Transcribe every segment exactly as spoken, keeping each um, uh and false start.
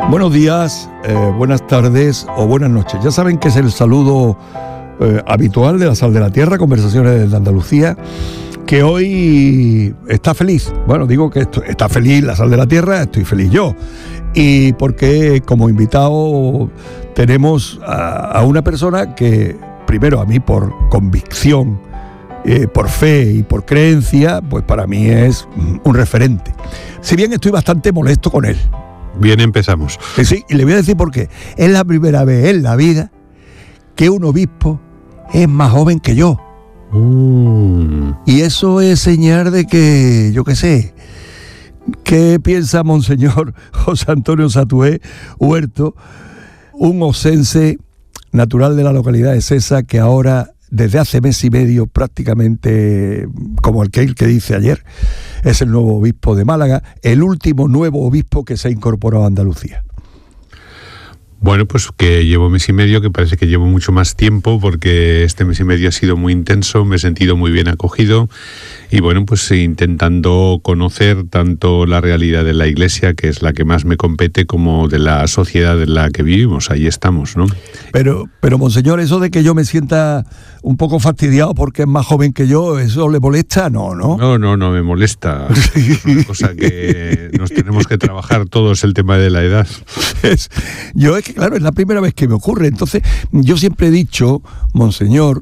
Buenos días, eh, buenas tardes o buenas noches. Ya saben que es el saludo eh, habitual de la Sal de la Tierra, Conversaciones de Andalucía, que hoy está feliz. Bueno, digo que esto, está feliz la Sal de la Tierra, estoy feliz yo. Y porque como invitado tenemos a, a una persona que, primero a mí por convicción, eh, por fe y por creencia, pues para mí es un referente. Si bien estoy bastante molesto con él. Bien, empezamos. Sí, sí, y le voy a decir por qué. Es la primera vez en la vida que un obispo es más joven que yo. Mm. Y eso es señal de que, yo qué sé, ¿qué piensa Monseñor José Antonio Satué Huerto, un osense natural de la localidad de Sesa, que ahora, desde hace mes y medio, prácticamente, como el que, el que dice ayer, es el nuevo obispo de Málaga, el último nuevo obispo que se ha incorporado a Andalucía? Bueno, pues que llevo mes y medio, que parece que llevo mucho más tiempo, porque este mes y medio ha sido muy intenso, me he sentido muy bien acogido y bueno, pues intentando conocer tanto la realidad de la Iglesia, que es la que más me compete, como de la sociedad en la que vivimos. Ahí estamos, ¿no? Pero, pero Monseñor, eso de que yo me sienta un poco fastidiado porque es más joven que yo, ¿eso le molesta? No, ¿no? No, no, no me molesta. Es una cosa que nos tenemos que trabajar todos, el tema de la edad. Es, yo es que, claro, es la primera vez que me ocurre. Entonces, yo siempre he dicho, Monseñor,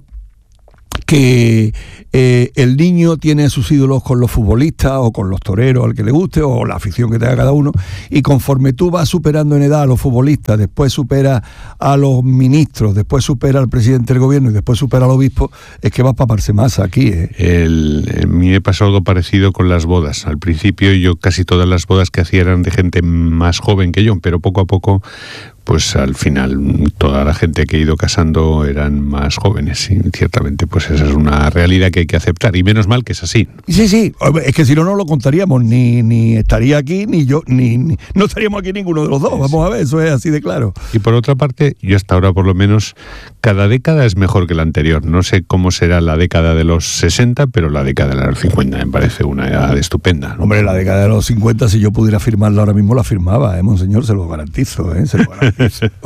que eh, el niño tiene sus ídolos con los futbolistas o con los toreros, al que le guste, o la afición que tenga cada uno, y conforme tú vas superando en edad a los futbolistas, después supera a los ministros, después supera al presidente del gobierno y después supera al obispo, es que vas para paparse más aquí, ¿eh? El, a mí me pasó algo parecido con las bodas. Al principio yo casi todas las bodas que hacía eran de gente más joven que yo, pero poco a poco, pues al final toda la gente que he ido casando eran más jóvenes, y ciertamente pues esa es una realidad que hay que aceptar, y menos mal que es así. Sí, sí, es que si no, no lo contaríamos, ni, ni estaría aquí, ni yo, ni, ni no estaríamos aquí ninguno de los dos, vamos a ver, eso es así de claro. Y por otra parte, yo hasta ahora por lo menos, cada década es mejor que la anterior. No sé cómo será la década de los sesenta, pero la década de los cincuenta me parece una edad estupenda, ¿no? Hombre, la década de los cincuenta, si yo pudiera firmarla ahora mismo, la firmaba, ¿eh, Monseñor? Se lo garantizo, ¿eh? Se lo garantizo.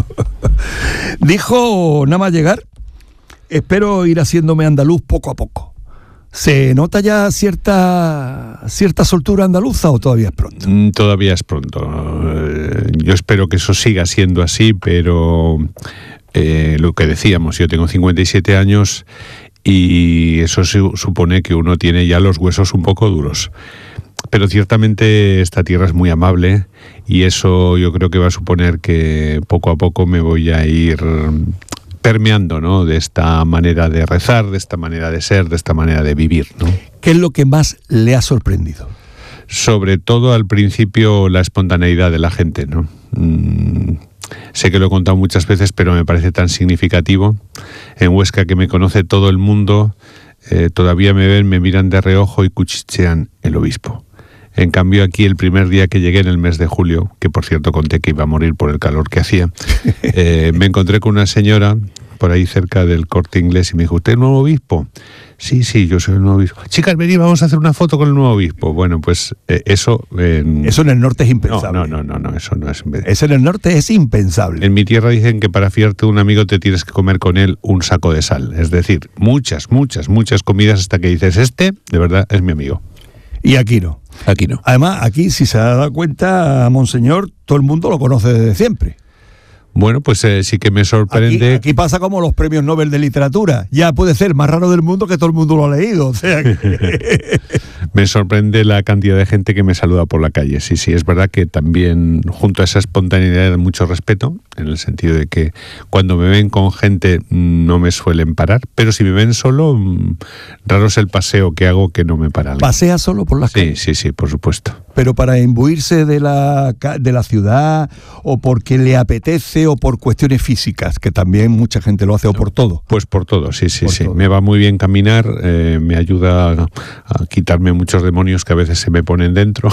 Dijo, nada más llegar, espero ir haciéndome andaluz poco a poco. ¿Se nota ya cierta cierta soltura andaluza o todavía es pronto? Mm, todavía es pronto. Eh, yo espero que eso siga siendo así, pero eh, lo que decíamos, yo tengo cincuenta y siete años y eso supone que uno tiene ya los huesos un poco duros. Pero ciertamente esta tierra es muy amable y eso yo creo que va a suponer que poco a poco me voy a ir permeando, ¿no?, de esta manera de rezar, de esta manera de ser, de esta manera de vivir, ¿no? ¿Qué es lo que más le ha sorprendido? Sobre todo al principio la espontaneidad de la gente, ¿no? Mm, sé que lo he contado muchas veces, pero me parece tan significativo. En Huesca, que me conoce todo el mundo, eh, todavía me ven, me miran de reojo y cuchichean el obispo. En cambio aquí, el primer día que llegué en el mes de julio, que por cierto conté que iba a morir por el calor que hacía, eh, me encontré con una señora por ahí cerca del Corte Inglés y me dijo, ¿usted es el nuevo obispo? Sí, sí, yo soy el nuevo obispo. Chicas, venid, vamos a hacer una foto con el nuevo obispo. Bueno, pues eh, eso... Eh, eso en el norte es impensable. No, no, no, no, no eso no es impensable. Eso en el norte es impensable. En mi tierra dicen que para fiarte un amigo te tienes que comer con él un saco de sal. Es decir, muchas, muchas, muchas comidas hasta que dices, este, de verdad, es mi amigo. Y aquí no. Aquí no. Además, aquí, si se ha dado cuenta, Monseñor, todo el mundo lo conoce desde siempre. Bueno, pues eh, sí que me sorprende. Aquí, aquí pasa como los premios Nobel de literatura. Ya puede ser más raro del mundo que todo el mundo lo ha leído. O sea que... Me sorprende la cantidad de gente que me saluda por la calle. Sí, sí, es verdad que también junto a esa espontaneidad hay mucho respeto, en el sentido de que cuando me ven con gente no me suelen parar, pero si me ven solo, raro es el paseo que hago que no me para alguien. ¿Pasea solo por las calles? Sí, sí, sí, por supuesto. Pero para imbuirse de la, de la ciudad, o porque le apetece, o por cuestiones físicas, que también mucha gente lo hace, o por todo. Pues por todo, sí, sí, por sí. Todo. Me va muy bien caminar, eh, me ayuda a, a quitarme muchos demonios que a veces se me ponen dentro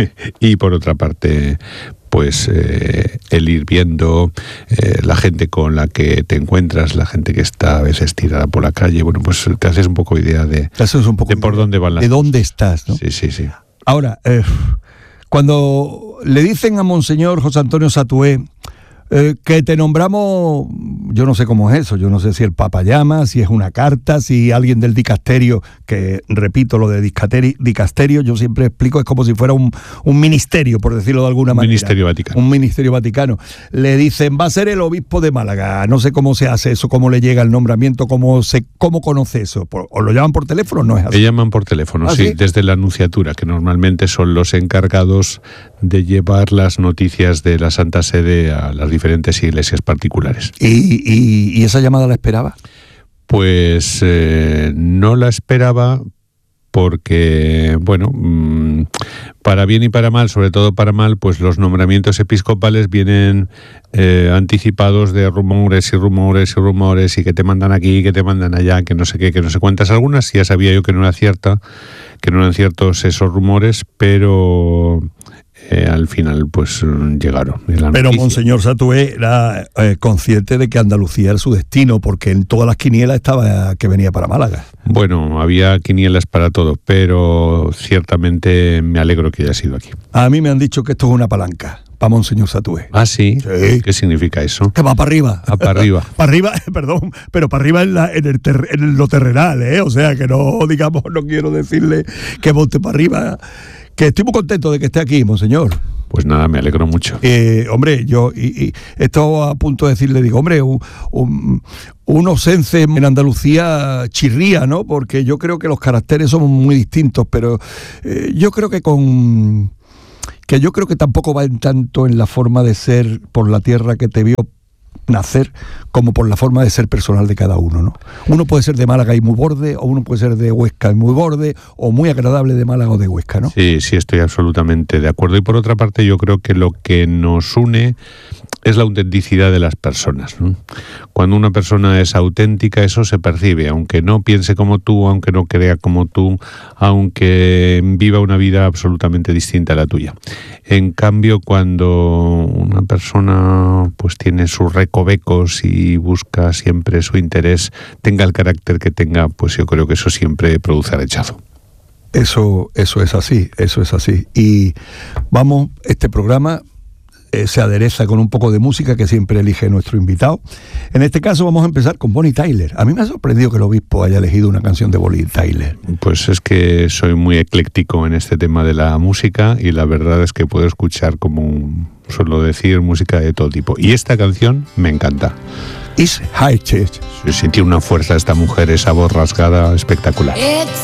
y por otra parte, pues eh, el ir viendo eh, la gente con la que te encuentras, la gente que está a veces tirada por la calle, bueno, pues te haces un poco idea de, Eso es un poco de por dónde van las de dónde estás, ¿no? Sí, sí, sí. Ahora, eh, cuando le dicen a Monseñor José Antonio Satué Eh, que te nombramos, yo no sé cómo es eso, yo no sé si el Papa llama, si es una carta, si alguien del dicasterio, que repito lo de dicasteri, dicasterio, yo siempre explico, es como si fuera un, un ministerio, por decirlo de alguna un manera. Ministerio Vaticano. Un ministerio vaticano. Le dicen, va a ser el obispo de Málaga, no sé cómo se hace eso, cómo le llega el nombramiento, cómo se cómo conoce eso. ¿O lo llaman por teléfono? No es así. Le llaman por teléfono, ¿Ah, sí, sí? desde la Anunciatura, que normalmente son los encargados de llevar las noticias de la Santa Sede a las diferentes iglesias particulares. ¿Y, y, y esa llamada la esperaba? Pues eh, no la esperaba porque, bueno, mmm, para bien y para mal, sobre todo para mal, pues los nombramientos episcopales vienen eh, anticipados de rumores y rumores y rumores y que te mandan aquí, que te mandan allá, que no sé qué, que no sé cuántas. Algunas ya sabía yo que no era cierta, que no eran ciertos esos rumores, pero... Eh, al final pues llegaron. Pero Monseñor Satué era eh, consciente de que Andalucía era su destino, porque en todas las quinielas estaba que venía para Málaga. Bueno, había quinielas para todo, pero ciertamente me alegro que haya sido aquí. A mí me han dicho que esto es una palanca para Monseñor Satué. ¿Ah, sí? Sí. ¿Qué significa eso? Que va para arriba. Ah, para arriba. Para arriba, perdón, pero para arriba en, la, en, el ter, en lo terrenal, ¿eh? O sea, que no, digamos, no quiero decirle que monte para arriba. Que estoy muy contento de que esté aquí, Monseñor. Pues nada, me alegro mucho. Eh, hombre, yo y, y estaba a punto de decirle, digo, hombre, un, un, un osense en Andalucía chirría, ¿no? Porque yo creo que los caracteres somos muy distintos, pero eh, yo creo que con... que yo creo que tampoco va en tanto en la forma de ser por la tierra que te vio nacer como por la forma de ser personal de cada uno, ¿no? Uno puede ser de Málaga y muy borde, o uno puede ser de Huesca y muy borde, o muy agradable de Málaga o de Huesca, ¿no? Sí, sí, estoy absolutamente de acuerdo. Y por otra parte, yo creo que lo que nos une es la autenticidad de las personas, ¿no? Cuando una persona es auténtica, eso se percibe, aunque no piense como tú, aunque no crea como tú, aunque viva una vida absolutamente distinta a la tuya. En cambio, cuando una persona pues tiene sus recovecos y busca siempre su interés, tenga el carácter que tenga, pues yo creo que eso siempre produce rechazo. Eso, eso es así, eso es así. Y vamos, este programa eh, se adereza con un poco de música que siempre elige nuestro invitado. En este caso vamos a empezar con Bonnie Tyler. A mí me ha sorprendido que el obispo haya elegido una canción de Bonnie Tyler. Pues es que soy muy ecléctico en este tema de la música y la verdad es que puedo escuchar, como suelo decir, música de todo tipo. Y esta canción me encanta. It's High Church. Sentí una fuerza esta mujer, esa voz rasgada espectacular. It's